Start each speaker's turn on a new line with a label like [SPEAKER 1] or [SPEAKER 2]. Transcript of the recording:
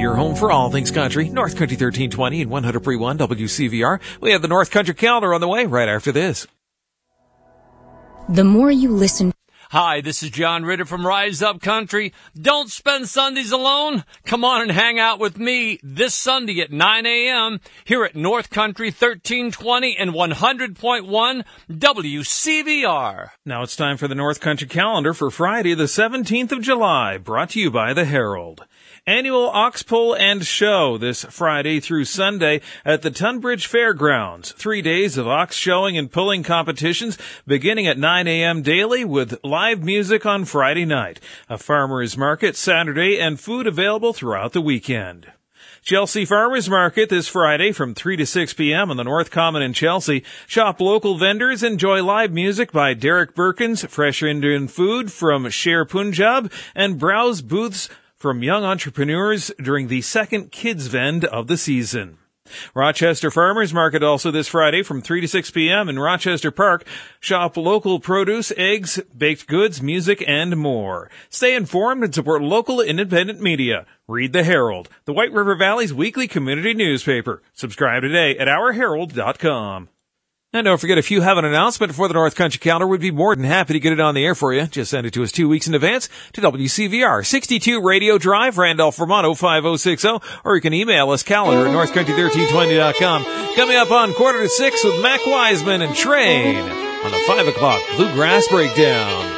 [SPEAKER 1] your home for all things country. North Country 1320 and 100.1 WCVR. We have the North Country calendar on the way right after this.
[SPEAKER 2] The more you listen.
[SPEAKER 3] Hi, this is John Ritter from Rise Up Country. Don't spend Sundays alone. Come on and hang out with me this Sunday at 9 a.m. here at North Country 1320 and 100.1 WCVR.
[SPEAKER 1] Now it's time for the North Country calendar for Friday, the 17th of July, brought to you by the Herald. Annual Ox Pull and Show this Friday through Sunday at the Tunbridge Fairgrounds. 3 days of ox showing and pulling competitions beginning at 9 a.m. daily with live music on Friday night. A farmer's market Saturday and food available throughout the weekend. Chelsea Farmers Market this Friday from 3 to 6 p.m. on the North Common in Chelsea. Shop local vendors, enjoy live music by Derek Birkins, fresh Indian food from Sher Punjab, and browse booths from young entrepreneurs during the second Kids Vend of the season. Rochester Farmers Market also this Friday from 3 to 6 p.m. in Rochester Park. Shop local produce, eggs, baked goods, music, and more. Stay informed and support local independent media. Read the Herald, the White River Valley's weekly community newspaper. Subscribe today at ourherald.com. And don't forget, if you have an announcement for the North Country calendar, we'd be more than happy to get it on the air for you. Just send it to us 2 weeks in advance to WCVR, 62 Radio Drive, Randolph, Vermont, 05060, or you can email us calendar at northcountry1320.com. Coming up on 5:45 with Mac Wiseman and Train on the 5 o'clock Bluegrass Breakdown.